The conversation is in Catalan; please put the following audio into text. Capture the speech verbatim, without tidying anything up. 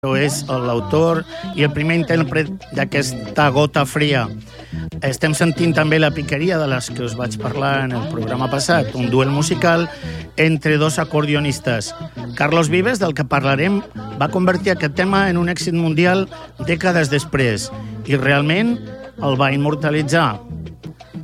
és l'autor i el primer intèrpret d'aquesta Gota Fria. Estem sentint també la piqueria de les que us vaig parlar en el programa passat, un duel musical entre dos acordionistes. Carlos Vives, del que parlarem, va convertir aquest tema en un èxit mundial dècades després i realment el va immortalitzar.